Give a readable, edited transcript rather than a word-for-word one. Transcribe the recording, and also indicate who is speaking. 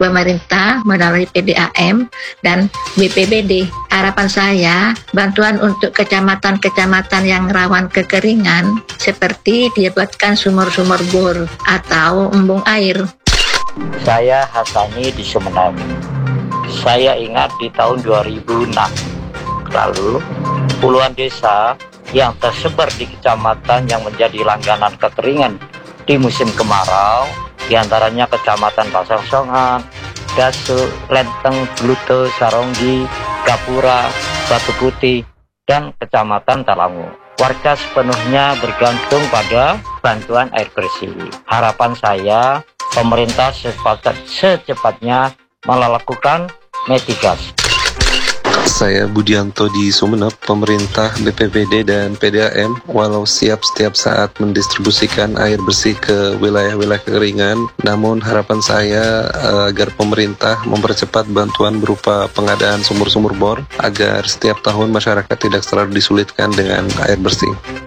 Speaker 1: pemerintah melalui PDAM dan BPBD. Harapan saya, bantuan untuk kecamatan-kecamatan yang rawan kekeringan seperti dibuatkan sumur-sumur bor atau embung air.
Speaker 2: Saya Hasani di Sumeneb. Saya ingat di tahun 2006 lalu, puluhan desa yang tersebar di kecamatan yang menjadi langganan kekeringan di musim kemarau, diantaranya kecamatan Pasangsongan, Dasu, Lenteng, Blute, Saronggi, Gapura, Batu Putih, dan kecamatan Talangu. Warga sepenuhnya bergantung pada bantuan air bersih. Harapan saya, pemerintah secepatnya melakukan mitigasi.
Speaker 3: Saya Budianto di Sumeneb. Pemerintah, BPBD dan PDAM walau siap setiap saat mendistribusikan air bersih ke wilayah-wilayah kekeringan, namun harapan saya agar pemerintah mempercepat bantuan berupa pengadaan sumur-sumur bor agar setiap tahun masyarakat tidak selalu disulitkan dengan air bersih.